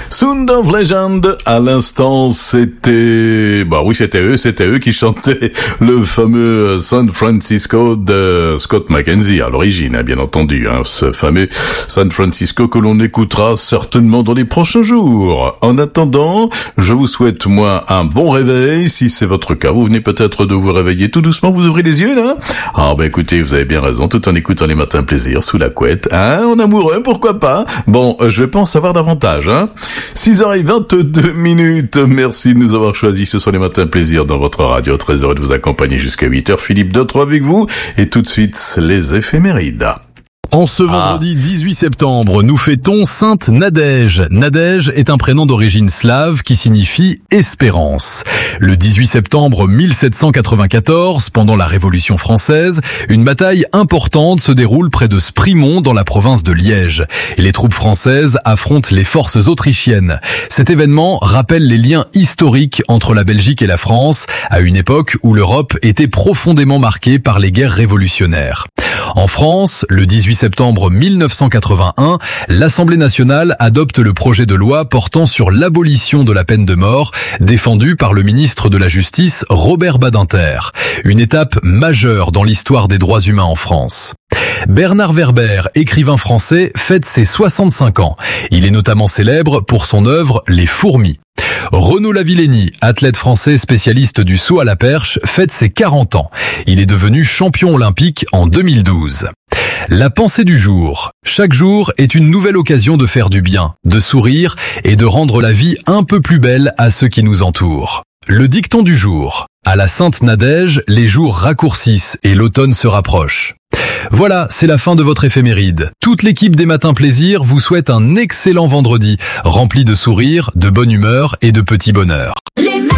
Sound of Legend, à l'instant, c'était eux qui chantaient le fameux San Francisco de Scott McKenzie, à l'origine, bien entendu, ce fameux San Francisco que l'on écoutera certainement dans les prochains jours. En attendant, je vous souhaite, moi, un bon réveil. Si c'est votre cas, vous venez peut-être de vous réveiller tout doucement, vous ouvrez les yeux, là? Écoutez, vous avez bien raison, tout en écoutant les matins plaisir sous la couette, en amoureux, pourquoi pas? Bon, je vais pas en savoir davantage, 6h22, merci de nous avoir choisis, ce sont les matins plaisir dans votre radio, très heureux de vous accompagner jusqu'à 8h, Philippe Deutre avec vous, et tout de suite, les éphémérides. En ce vendredi 18 septembre, nous fêtons Sainte Nadège. Nadège est un prénom d'origine slave qui signifie espérance. Le 18 septembre 1794, pendant la Révolution française, une bataille importante se déroule près de Sprimont dans la province de Liège. Et les troupes françaises affrontent les forces autrichiennes. Cet événement rappelle les liens historiques entre la Belgique et la France, à une époque où l'Europe était profondément marquée par les guerres révolutionnaires. En France, le 18 septembre 1981, l'Assemblée nationale adopte le projet de loi portant sur l'abolition de la peine de mort, défendu par le ministre de la Justice, Robert Badinter. Une étape majeure dans l'histoire des droits humains en France. Bernard Werber, écrivain français, fête ses 65 ans. Il est notamment célèbre pour son œuvre Les Fourmis. Renaud Lavillenie, athlète français spécialiste du saut à la perche, fête ses 40 ans. Il est devenu champion olympique en 2012. La pensée du jour. Chaque jour est une nouvelle occasion de faire du bien, de sourire et de rendre la vie un peu plus belle à ceux qui nous entourent. Le dicton du jour. À la Sainte Nadège, les jours raccourcissent et l'automne se rapproche. Voilà, c'est la fin de votre éphéméride. Toute l'équipe des Matins Plaisir vous souhaite un excellent vendredi, rempli de sourires, de bonne humeur et de petits bonheurs.